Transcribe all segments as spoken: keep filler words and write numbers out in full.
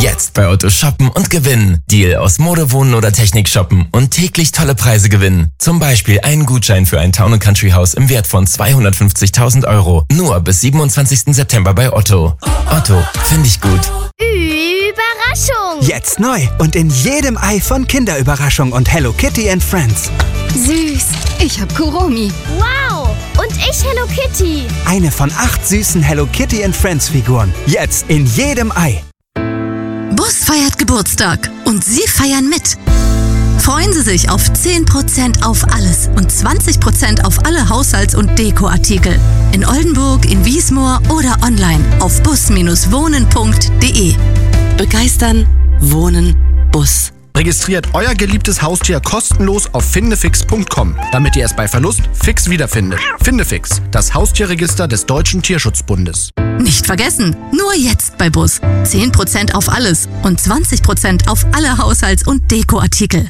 Jetzt bei Otto shoppen und gewinnen. Deal aus Mode, Wohnen oder Technik shoppen und täglich tolle Preise gewinnen. Zum Beispiel einen Gutschein für ein Town and Country Haus im Wert von zweihundertfünfzigtausend Euro. Nur bis siebenundzwanzigsten September bei Otto. Otto, finde ich gut. Überraschung! Jetzt neu und in jedem Ei von Kinderüberraschung und Hello Kitty and Friends. Süß, ich hab Kuromi. Wow! Und ich Hello Kitty. Eine von acht süßen Hello Kitty and Friends Figuren. Jetzt in jedem Ei. Bus feiert Geburtstag und Sie feiern mit. Freuen Sie sich auf zehn Prozent auf alles und zwanzig Prozent auf alle Haushalts- und Dekoartikel. In Oldenburg, in Wiesmoor oder online auf bus wohnen punkt de. Begeistern, Wohnen, Bus. Registriert euer geliebtes Haustier kostenlos auf findefix punkt com, damit ihr es bei Verlust fix wiederfindet. Findefix, das Haustierregister des Deutschen Tierschutzbundes. Nicht vergessen, nur jetzt bei Bus. zehn Prozent auf alles und zwanzig Prozent auf alle Haushalts- und Dekoartikel.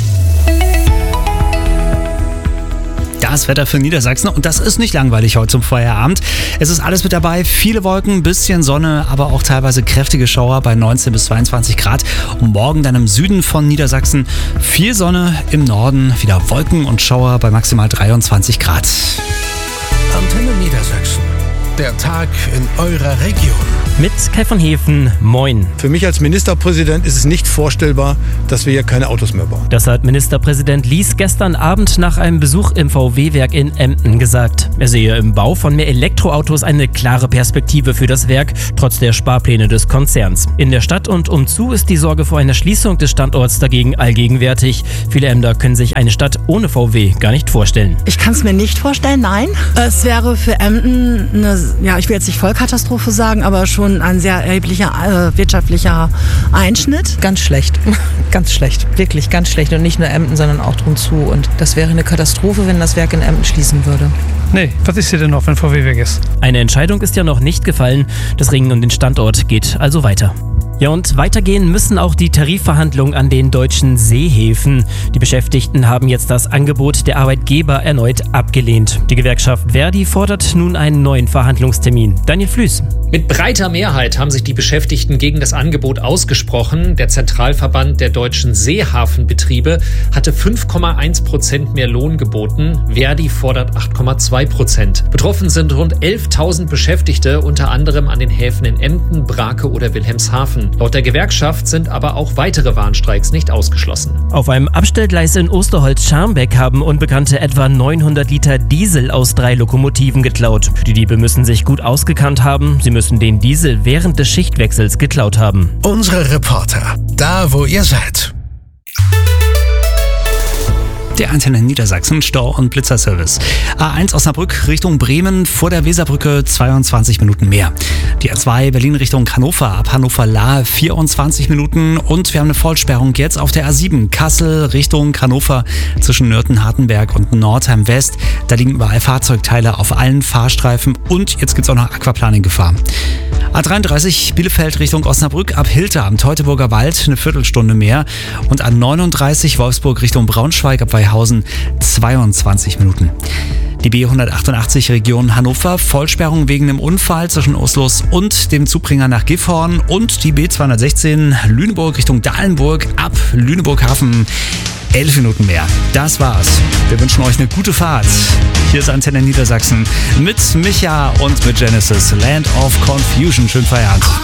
Das Wetter für Niedersachsen und das ist nicht langweilig heute zum Feierabend. Es ist alles mit dabei, viele Wolken, bisschen Sonne, aber auch teilweise kräftige Schauer bei neunzehn bis zweiundzwanzig Grad. Und morgen dann im Süden von Niedersachsen viel Sonne, im Norden wieder Wolken und Schauer bei maximal dreiundzwanzig Grad. Antenne Niedersachsen. Der Tag in eurer Region. Mit Kai von Hefen, moin. Für mich als Ministerpräsident ist es nicht vorstellbar, dass wir hier keine Autos mehr bauen. Das hat Ministerpräsident Lies gestern Abend nach einem Besuch im V W-Werk in Emden gesagt. Er sehe im Bau von mehr Elektroautos eine klare Perspektive für das Werk, trotz der Sparpläne des Konzerns. In der Stadt und umzu ist die Sorge vor einer Schließung des Standorts dagegen allgegenwärtig. Viele Emder können sich eine Stadt ohne V W gar nicht vorstellen. Ich kann es mir nicht vorstellen, nein. Es wäre für Emden eine, ja, ich will jetzt nicht Vollkatastrophe sagen, aber schon ein sehr erheblicher äh, wirtschaftlicher Einschnitt. Ganz schlecht, ganz schlecht, wirklich ganz schlecht und nicht nur Emden, sondern auch drumzu und das wäre eine Katastrophe, wenn das Werk in Emden schließen würde. Nee, was ist hier denn noch, wenn V W weg ist? Eine Entscheidung ist ja noch nicht gefallen, das Ringen um den Standort geht also weiter. Ja, und weitergehen müssen auch die Tarifverhandlungen an den deutschen Seehäfen. Die Beschäftigten haben jetzt das Angebot der Arbeitgeber erneut abgelehnt. Die Gewerkschaft Verdi fordert nun einen neuen Verhandlungstermin. Daniel Flüß. Mit breiter Mehrheit haben sich die Beschäftigten gegen das Angebot ausgesprochen. Der Zentralverband der deutschen Seehafenbetriebe hatte fünf Komma eins Prozent mehr Lohn geboten. Verdi fordert acht Komma zwei Prozent. Betroffen sind rund elftausend Beschäftigte, unter anderem an den Häfen in Emden, Brake oder Wilhelmshaven. Laut der Gewerkschaft sind aber auch weitere Warnstreiks nicht ausgeschlossen. Auf einem Abstellgleis in Osterholz-Scharmbeck haben Unbekannte etwa neunhundert Liter Diesel aus drei Lokomotiven geklaut. Die Diebe müssen sich gut ausgekannt haben. Sie müssen den Diesel während des Schichtwechsels geklaut haben. Unsere Reporter, da wo ihr seid. Der Antenne Niedersachsen Stau- und Blitzerservice. A eins Osnabrück Richtung Bremen vor der Weserbrücke zweiundzwanzig Minuten mehr. Die A zwei Berlin Richtung Hannover ab Hannover-Lahe vierundzwanzig Minuten und wir haben eine Vollsperrung jetzt auf der A sieben Kassel Richtung Hannover zwischen Nürten-Hartenberg und Nordheim West. Da liegen überall Fahrzeugteile auf allen Fahrstreifen und jetzt gibt's auch noch Aquaplaning-Gefahr. A dreiunddreißig Bielefeld Richtung Osnabrück ab Hilter am Teutoburger Wald eine Viertelstunde mehr und A neununddreißig Wolfsburg Richtung Braunschweig ab Weihausen zweiundzwanzig Minuten. Die B hundertachtundachtzig Region Hannover, Vollsperrung wegen einem Unfall zwischen Oslos und dem Zubringer nach Gifhorn und die B zweihundertsechzehn Lüneburg Richtung Dahlenburg ab Lüneburg-Hafen elf Minuten mehr. Das war's. Wir wünschen euch eine gute Fahrt. Hier ist Antenne Niedersachsen mit Micha und mit Genesis Land of Confusion. Schönen Feierabend.